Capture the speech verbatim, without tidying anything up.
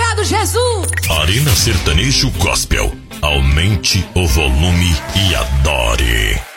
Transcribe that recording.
Obrigado, Jesus! Arena Sertanejo Gospel. Aumente o volume e adore.